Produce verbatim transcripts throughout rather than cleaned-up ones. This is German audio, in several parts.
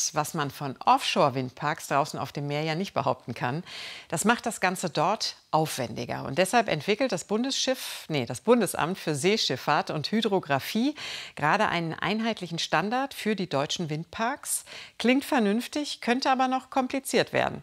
etwas, was man von Offshore-Windparks draußen auf dem Meer ja nicht behaupten kann. Das macht das Ganze dort aufwendiger. Und deshalb entwickelt das Bundesschiff, nee, das Bundesamt für Seeschifffahrt und Hydrographie gerade einen einheitlichen Standard für die deutschen Windparks. Klingt vernünftig, könnte aber noch kompliziert werden.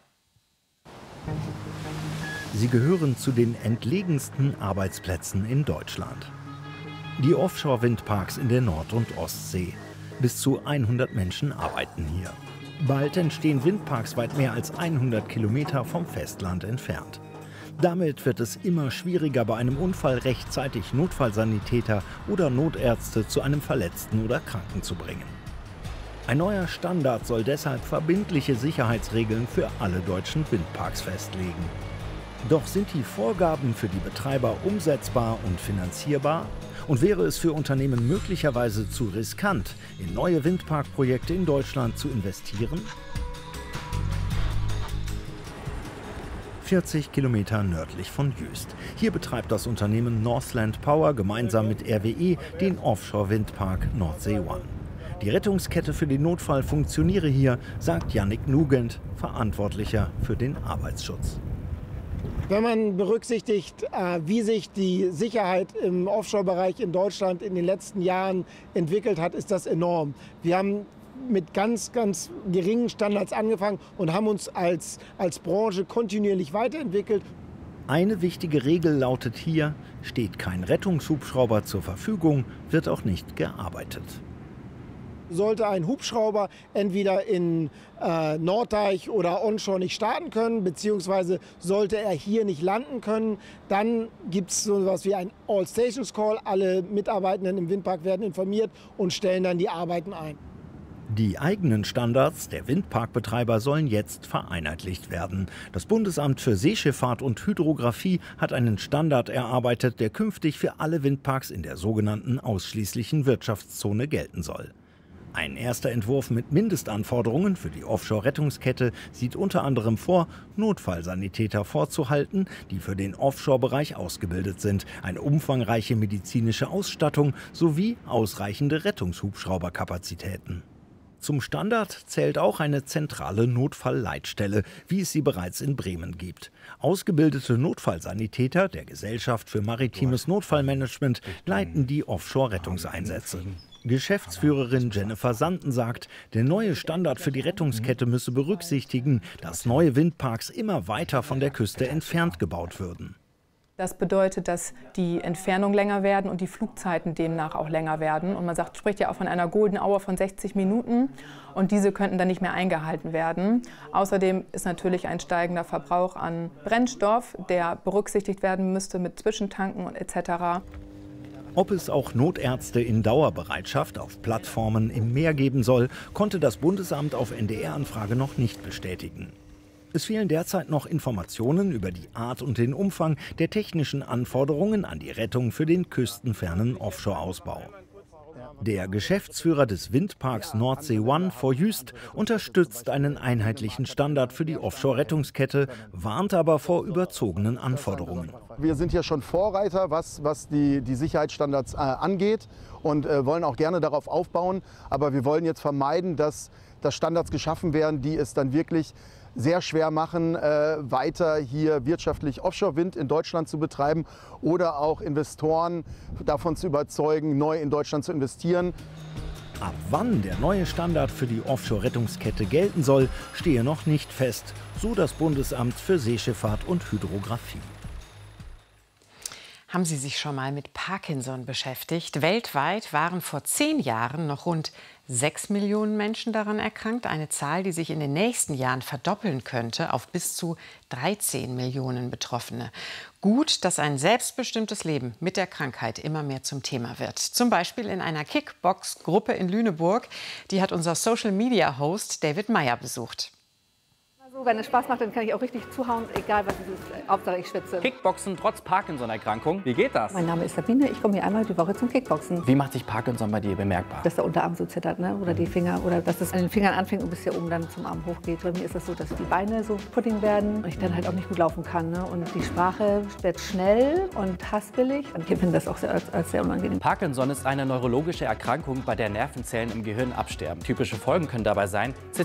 Sie gehören zu den entlegensten Arbeitsplätzen in Deutschland. Die Offshore-Windparks in der Nord- und Ostsee. Bis zu hundert Menschen arbeiten hier. Bald entstehen Windparks weit mehr als hundert Kilometer vom Festland entfernt. Damit wird es immer schwieriger, bei einem Unfall rechtzeitig Notfallsanitäter oder Notärzte zu einem Verletzten oder Kranken zu bringen. Ein neuer Standard soll deshalb verbindliche Sicherheitsregeln für alle deutschen Windparks festlegen. Doch sind die Vorgaben für die Betreiber umsetzbar und finanzierbar? Und wäre es für Unternehmen möglicherweise zu riskant, in neue Windparkprojekte in Deutschland zu investieren? vierzig Kilometer nördlich von Jüst. Hier betreibt das Unternehmen Northland Power gemeinsam mit R W E den Offshore-Windpark Nordsee One. Die Rettungskette für den Notfall funktioniere hier, sagt Yannick Nugent, Verantwortlicher für den Arbeitsschutz. Wenn man berücksichtigt, wie sich die Sicherheit im Offshore-Bereich in Deutschland in den letzten Jahren entwickelt hat, ist das enorm. Wir haben mit ganz, ganz geringen Standards angefangen und haben uns als, als Branche kontinuierlich weiterentwickelt. Eine wichtige Regel lautet hier: Steht kein Rettungshubschrauber zur Verfügung, wird auch nicht gearbeitet. Sollte ein Hubschrauber entweder in äh, Norddeich oder onshore nicht starten können, beziehungsweise sollte er hier nicht landen können, dann gibt es so etwas wie ein All-Stations-Call. Alle Mitarbeitenden im Windpark werden informiert und stellen dann die Arbeiten ein. Die eigenen Standards der Windparkbetreiber sollen jetzt vereinheitlicht werden. Das Bundesamt für Seeschifffahrt und Hydrographie hat einen Standard erarbeitet, der künftig für alle Windparks in der sogenannten ausschließlichen Wirtschaftszone gelten soll. Ein erster Entwurf mit Mindestanforderungen für die Offshore-Rettungskette sieht unter anderem vor, Notfallsanitäter vorzuhalten, die für den Offshore-Bereich ausgebildet sind, eine umfangreiche medizinische Ausstattung sowie ausreichende Rettungshubschrauberkapazitäten. Zum Standard zählt auch eine zentrale Notfallleitstelle, wie es sie bereits in Bremen gibt. Ausgebildete Notfallsanitäter der Gesellschaft für maritimes Notfallmanagement leiten die Offshore-Rettungseinsätze. Geschäftsführerin Jennifer Sanden sagt, der neue Standard für die Rettungskette müsse berücksichtigen, dass neue Windparks immer weiter von der Küste entfernt gebaut würden. Das bedeutet, dass die Entfernungen länger werden und die Flugzeiten demnach auch länger werden. Und man sagt, spricht ja auch von einer Golden Hour von sechzig Minuten und diese könnten dann nicht mehr eingehalten werden. Außerdem ist natürlich ein steigender Verbrauch an Brennstoff, der berücksichtigt werden müsste mit Zwischentanken und et cetera. Ob es auch Notärzte in Dauerbereitschaft auf Plattformen im Meer geben soll, konnte das Bundesamt auf N D R-Anfrage noch nicht bestätigen. Es fehlen derzeit noch Informationen über die Art und den Umfang der technischen Anforderungen an die Rettung für den küstenfernen Offshore-Ausbau. Der Geschäftsführer des Windparks Nordsee One vor Jüst unterstützt einen einheitlichen Standard für die Offshore-Rettungskette, warnt aber vor überzogenen Anforderungen. Wir sind hier schon Vorreiter, was, was die, die Sicherheitsstandards äh, angeht und äh, wollen auch gerne darauf aufbauen. Aber wir wollen jetzt vermeiden, dass, dass Standards geschaffen werden, die es dann wirklich sehr schwer machen, äh, weiter hier wirtschaftlich Offshore-Wind in Deutschland zu betreiben oder auch Investoren davon zu überzeugen, neu in Deutschland zu investieren. Ab wann der neue Standard für die Offshore-Rettungskette gelten soll, stehe noch nicht fest, so das Bundesamt für Seeschifffahrt und Hydrographie. Haben Sie sich schon mal mit Parkinson beschäftigt? Weltweit waren vor zehn Jahren noch rund sechs Millionen Menschen daran erkrankt. Eine Zahl, die sich in den nächsten Jahren verdoppeln könnte auf bis zu dreizehn Millionen Betroffene. Gut, dass ein selbstbestimmtes Leben mit der Krankheit immer mehr zum Thema wird. Zum Beispiel in einer Kickbox-Gruppe in Lüneburg. Die hat unser Social-Media-Host David Meyer besucht. Wenn es Spaß macht, dann kann ich auch richtig zuhauen, egal was es ist. Hauptsache ich schwitze. Kickboxen trotz Parkinson-Erkrankung. Wie geht das? Mein Name ist Sabine, ich komme hier einmal die Woche zum Kickboxen. Wie macht sich Parkinson bei dir bemerkbar? Dass der Unterarm so zittert, ne? Oder die Finger, oder dass es an den Fingern anfängt und bis hier oben dann zum Arm hochgeht. Bei mir ist das so, dass die Beine so Pudding werden und ich dann halt auch nicht gut laufen kann. Ne? Und die Sprache wird schnell und haspelig. Und ich finde das auch sehr, als, als sehr unangenehm. Parkinson ist eine neurologische Erkrankung, bei der Nervenzellen im Gehirn absterben. Typische Folgen können dabei sein